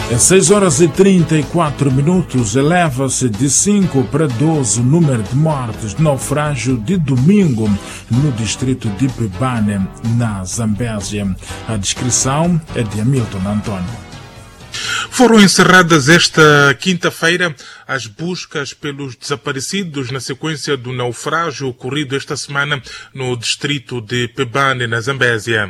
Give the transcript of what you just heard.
Em 6 horas e 34 minutos, eleva-se de 5 para 12 o número de mortes de naufrágio de domingo no distrito de Pebane, na Zambésia. A descrição é de Hamilton Antônio. Foram encerradas esta quinta-feira as buscas pelos desaparecidos na sequência do naufrágio ocorrido esta semana no distrito de Pebane, na Zambésia.